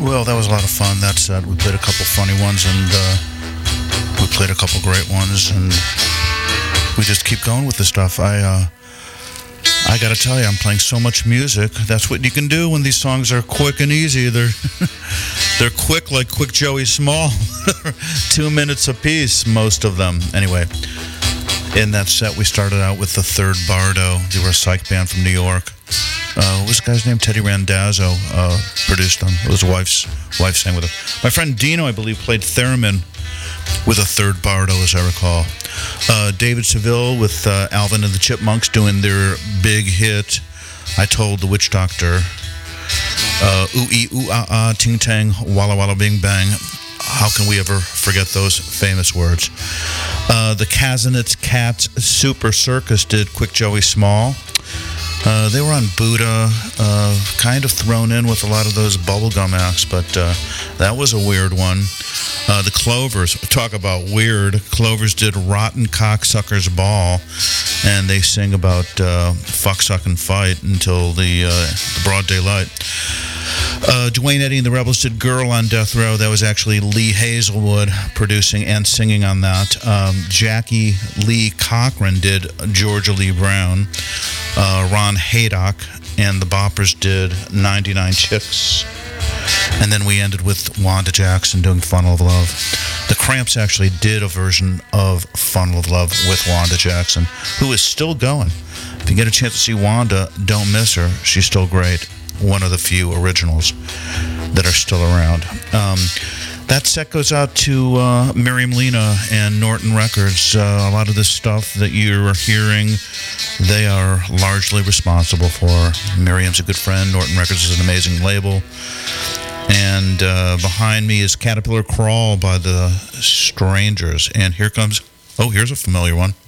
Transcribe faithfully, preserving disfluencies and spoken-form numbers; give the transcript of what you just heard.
Well, that was a lot of fun. That set, we played a couple funny ones, and uh, we played a couple great ones, and we just keep going with this stuff. I, uh, I gotta tell you, I'm playing so much music. That's what you can do when these songs are quick and easy. They're they're quick like Quick Joey Small. Two minutes apiece, most of them. Anyway, in that set, we started out with the Third Bardo. They were a psych band from New York. Uh, what was the guy's name? Teddy Randazzo uh, produced them. It was his wife's wife sang with him. My friend Dino, I believe, played theremin with a Third Bardo, as I recall. Uh, David Seville with uh, Alvin and the Chipmunks doing their big hit, I Told the Witch Doctor. Uh, ooh ee ooh ah ah, ting tang, walla walla bing bang. How can we ever forget those famous words? Uh, the Kazanitz Cats Super Circus did Quick Joey Small. Uh, they were on Buddha, uh, kind of thrown in with a lot of those bubblegum acts, but uh, that was a weird one. Uh, the Clovers, talk about weird. Clovers did Rotten Cocksucker's Ball, and they sing about uh, fuck, suck, and fight until the, uh, the broad daylight. Uh, Dwayne Eddy and the Rebels did Girl on Death Row. That was actually Lee Hazelwood producing and singing on that. Um, Jackie Lee Cochran did Georgia Lee Brown. Uh, Ron Haydock and the Boppers did ninety-nine Chicks. And then we ended with Wanda Jackson doing Funnel of Love. The Cramps actually did a version of Funnel of Love with Wanda Jackson, who is still going. If you get a chance to see Wanda, don't miss her. She's still great. One of the few originals that are still around. Um, that set goes out to uh, Miriam Lena and Norton Records. Uh, a lot of this stuff that you're hearing, they are largely responsible for. Miriam's a good friend. Norton Records is an amazing label. And uh, behind me is Caterpillar Crawl by the Strangers. And here comes, oh, here's a familiar one.